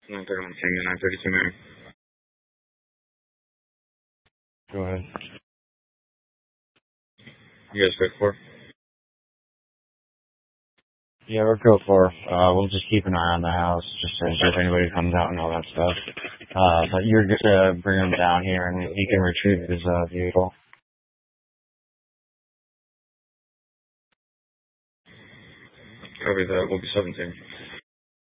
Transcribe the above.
931 Tango 932, ma'am. Go ahead. You guys good for? Yeah, we're good for. We'll just keep an eye on the house, just in case anybody comes out and all that stuff. But you're just bring him down here and he can retrieve his vehicle. Copy that. We'll be 17.